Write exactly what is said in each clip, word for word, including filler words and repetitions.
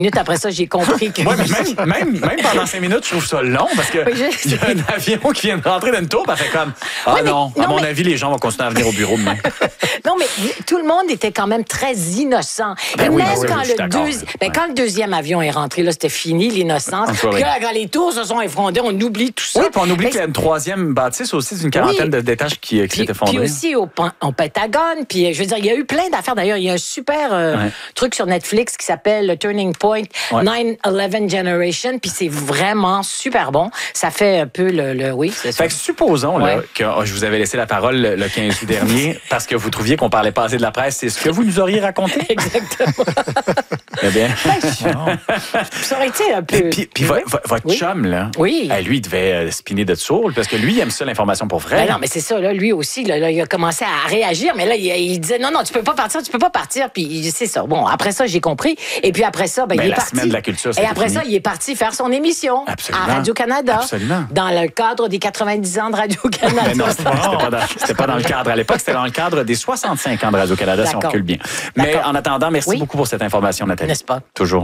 minutes après ça, j'ai compris que... Ouais, mais même, même, même pendant cinq minutes, je trouve ça long parce que oui, je... il y a un avion qui vient de rentrer dans une tour, ben, fait comme ah oui, mais, non, à non, mon mais... avis, les gens vont continuer à venir au bureau demain. Non, mais tout le monde était quand même très innocent. Ben Et oui, même oui, quand, oui, je suis le d'accord. deuxi... ben, Ouais. quand le deuxième avion est rentré, là, c'était fini, l'innocence. Oui, oui. Puis là, quand les tours se sont effondrées, on oublie tout ça. Oui, puis on oublie Mais... qu'il y a une troisième bâtisse aussi d'une quarantaine oui. de d'étages qui, qui puis, s'est effondrée. Puis aussi au, au Pentagone. Puis, je veux dire, il y a eu plein d'affaires. D'ailleurs, il y a un super euh, ouais. truc sur Netflix qui s'appelle Turning Point ouais. nine eleven Generation. Puis c'est vraiment super bon. Ça fait un peu le... le oui, c'est ça. Fait que supposons ouais. là, que oh, je vous avais laissé la parole le, le quinze août dernier parce que vous trouviez qu'on parlait pas assez de la presse. C'est ce que vous nous auriez raconté? Exactement. Eh bien. Ça aurait été un peu... Puis, puis oui. votre, votre oui. chum, là, oui. euh, lui, il devait euh, spinner de sourd parce que lui, il aime ça, l'information pour vrai. Ben non, mais c'est ça, là, lui aussi, là, là, il a commencé à réagir, mais là, il, il disait non, non, tu peux pas partir, tu peux pas partir. Puis c'est ça. Bon, après ça, j'ai compris. Et puis après ça, ben, ben, il est la parti. Semaine de la culture, Et après fini. ça, il est parti faire son émission Absolument. à Radio-Canada. Absolument. Dans le cadre des quatre-vingt-dix ans de Radio-Canada. Mais non, c'était pas, dans, c'était pas dans le cadre à l'époque, c'était dans le cadre des soixante-cinq ans de Radio-Canada, si on recule bien. Mais en attendant, merci oui. beaucoup pour cette information, Nathalie. N'est-ce pas? Toujours.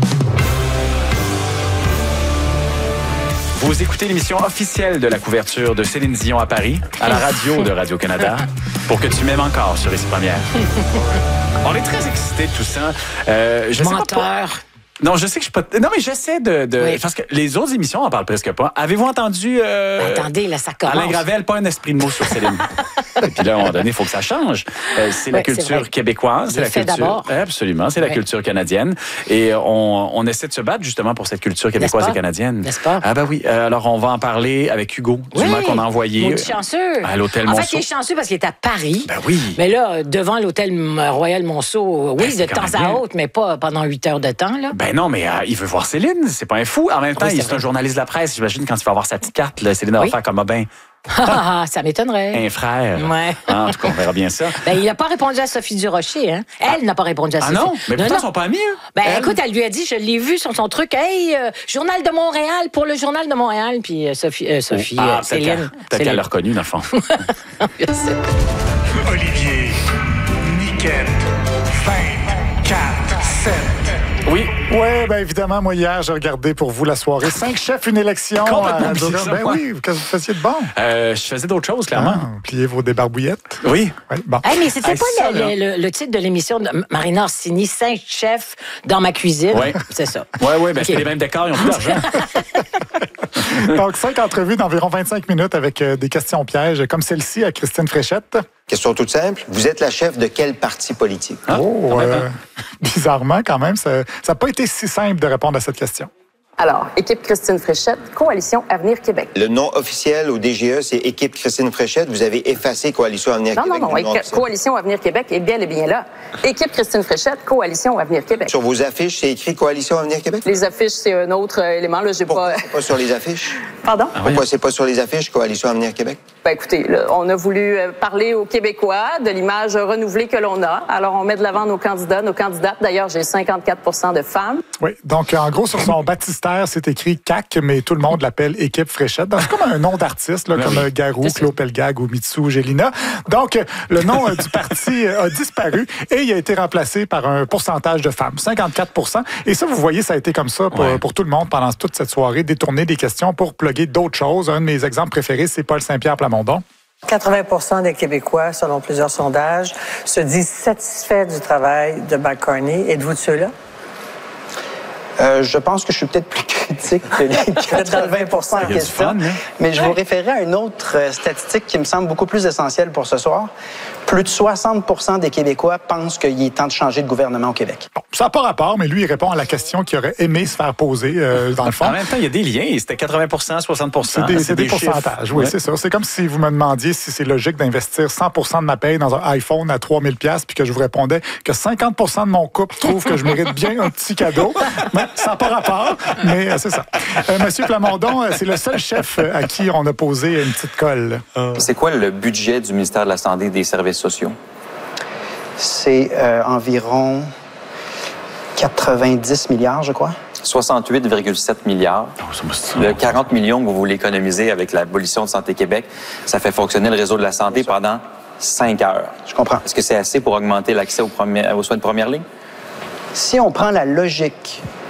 Vous écoutez l'émission officielle de la couverture de Céline Dion à Paris, à la radio de Radio-Canada, pour que tu m'aimes encore sur Ici Première. On est très excités de tout ça. Euh, je Menteur. sais pas, non, je sais que je suis pas... Non, mais j'essaie de... de... Oui. Parce que les autres émissions en parlent presque pas. Avez-vous entendu... Euh... Ben, attendez, là, ça commence. Alain Gravel, pas un esprit de mots sur Céline. Et puis là, à un moment donné, il faut que ça change. Euh, c'est oui, la culture c'est québécoise. C'est la culture... d'abord. Absolument, c'est la oui. culture canadienne. Et on, on essaie de se battre justement pour cette culture québécoise et canadienne. N'est-ce pas? Ah ben oui. Euh, alors, on va en parler avec Hugo, oui. du qu'on a envoyé... Maudit chanceux. À l'hôtel en Monceau. En fait, il est chanceux parce qu'il est à Paris. Ben oui. Mais là, devant l'hôtel Royal Monceau, oui, ben, de temps à autre, mais pas pendant huit heures de temps, là. Ben non, mais euh, il veut voir Céline, c'est pas un fou. En même temps, oui, il est un journaliste de la presse. J'imagine quand il va avoir sa petite carte, là, Céline va oui. faire comme ah ben. Ça m'étonnerait. Un frère. Ouais. Ah, en tout cas, on verra bien ça. Ben, il n'a pas répondu à Sophie Durocher, hein. Elle ah. n'a pas répondu à Sophie. Ah non? Mais pourtant, ils sont pas amis, hein? Ben, elle... écoute, elle lui a dit, je l'ai vu sur son truc, hey, euh, Journal de Montréal, pour le Journal de Montréal. Puis euh, Sophie, euh, Sophie oh. ah, euh, Céline. Peut-être qu'elle l'a reconnu, dans le fond. Olivier, Niquette, vingt, quatre, sept. Oui. Oui, bien évidemment, moi hier, j'ai regardé pour vous la soirée. Cinq chefs, une élection. Complètement à... ça, Ben moi. oui, qu'est-ce que vous faisiez de bon? Euh, je faisais d'autres choses, clairement. Ah, plier vos débarbouillettes. Oui. oui bon. Hey, mais c'était hey, pas ça, le, le, le titre de l'émission de Marina Orsini, Cinq chefs dans ma cuisine. Oui. C'est ça. Oui, oui, ben okay. C'est les mêmes décors, ils ont plus d'argent. Donc, cinq entrevues d'environ vingt-cinq minutes avec euh, des questions pièges, comme celle-ci à Christine Fréchette. Question toute simple. Vous êtes la chef de quel parti politique? Ah, oh, euh, bizarrement, quand même, ça n'a pas été si simple de répondre à cette question. Alors, équipe Christine Fréchette, Coalition Avenir Québec. Le nom officiel au D G E, c'est équipe Christine Fréchette. Vous avez effacé Coalition Avenir non, Québec. Non, non, non. Coalition Avenir Québec est bel et bien là. Équipe Christine Fréchette, Coalition Avenir Québec. Sur vos affiches, c'est écrit Coalition Avenir Québec? Les affiches, c'est un autre élément. Là, j'ai Pourquoi pas... c'est pas sur les affiches? Pardon? Ah, Pourquoi c'est pas sur les affiches Coalition Avenir Québec? Ben écoutez, là, on a voulu parler aux Québécois de l'image renouvelée que l'on a. Alors, on met de l'avant nos candidats, nos candidates. D'ailleurs, j'ai cinquante-quatre pour cent de femmes. Oui, donc en gros, sur son baptistère, c'est écrit C A C, mais tout le monde l'appelle Équipe Fréchette. Donc, c'est comme un nom d'artiste, là, comme oui. Garou, Claude Pelgag ou Mitsou Gélina. Donc, le nom du parti a disparu et il a été remplacé par un pourcentage de femmes, cinquante-quatre pour cent. Et ça, vous voyez, ça a été comme ça pour, ouais. pour tout le monde pendant toute cette soirée, détourner des questions pour plugger d'autres choses. Un de mes exemples préférés, c'est Paul Saint-Pierre Plamondon. quatre-vingts pour cent des Québécois, selon plusieurs sondages, se disent satisfaits du travail de McCartney. Êtes-vous de ceux-là? Euh, je pense que je suis peut-être plus critique que les quatre-vingts pour cent en question. Fun, hein? Mais je vous référerai à une autre statistique qui me semble beaucoup plus essentielle pour ce soir. Plus de soixante pour cent des Québécois pensent qu'il est temps de changer de gouvernement au Québec. Bon, ça n'a pas rapport, mais lui, il répond à la question qu'il aurait aimé se faire poser, euh, dans le fond. En même temps, il y a des liens. C'était quatre-vingts pour cent, soixante pour cent. C'est des, c'est des, des pourcentages, oui, ouais. c'est ça. C'est comme si vous me demandiez si c'est logique d'investir cent pour cent de ma paye dans un iPhone à trois mille dollars puis que je vous répondais que cinquante pour cent de mon couple trouve que je mérite bien un petit cadeau. Mais ça n'a pas rapport, mais euh, c'est ça. Euh, Monsieur Plamondon, euh, c'est le seul chef à qui on a posé une petite colle. Euh. C'est quoi le budget du ministère de la Santé et des Services sociaux? C'est euh, environ quatre-vingt-dix milliards, je crois. soixante-huit virgule sept milliards. Oh, le quarante millions que vous voulez économiser avec l'abolition de Santé Québec, ça fait fonctionner le réseau de la santé pendant cinq heures. Je comprends. Est-ce que c'est assez pour augmenter l'accès aux, premières, aux soins de première ligne? Si on prend la logique